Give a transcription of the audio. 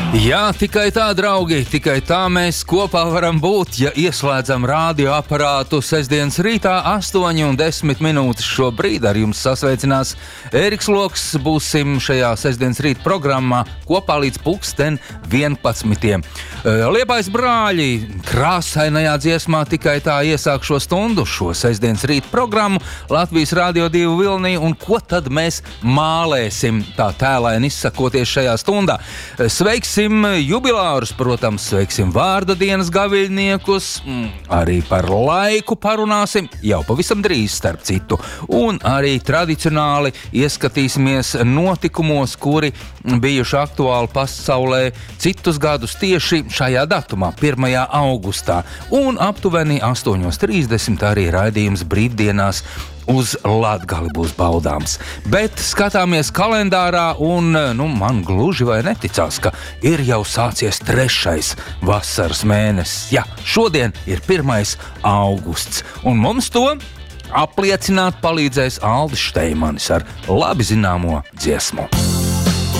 Jā, tikai tā, draugi, tikai tā mēs kopā varam būt, ja ieslēdzam radioaparātu sestdienas rītā 8:10 minūtes. Šobrīd ar jums sasveicinās Ēriks Loks. Būsim šajā sestdienas rīta programmā kopā līdz 11:00. Liepājas brāļi krāsainajā dziesmā tikai tā iesāk šo stundu, šo sestdienas rīta programmu Latvijas Radio 2 vilnī, un ko tad mēs mālēsim tā tēlaini izsakoties šajā stundā? Sveiksim jubilārus, protams, sveiksim vārda dienas gaviļniekus, arī par laiku parunāsim, jau pavisam drīz starp citu, un arī tradicionāli ieskatīsimies notikumos, kuri bijuši aktuāli pasaulē citus gadus tieši šajā datumā, 1. augustā, un aptuveni 8:30 arī raidījums brīvdienās uz Latgali būs baudāms. Bet skatāmies kalendārā un, man gluži vai neticās, ka ir jau sācies 3. vasaras mēnesis. Jā, šodien ir 1. augusts, un mums to apliecināt palīdzēs Aldis Šteimanis ar labi zināmo dziesmu.